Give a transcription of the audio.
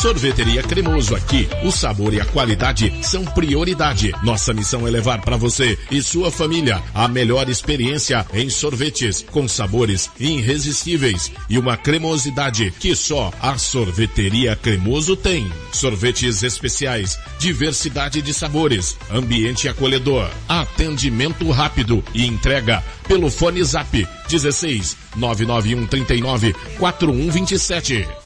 Sorveteria Cremoso, aqui o sabor e a qualidade são prioridade. Nossa missão é levar para você e sua família a melhor experiência em sorvetes, com sabores irresistíveis e uma cremosidade que só a Sorveteria Cremoso tem. Sorvetes especiais, diversidade de sabores, ambiente acolhedor, atendimento rápido e entrega pelo fone Zap 16 991 39 4127.